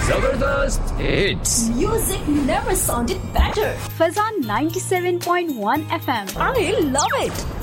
जबरदस्त hits. Music never sounded better. Fazan 97.1 FM. I love it.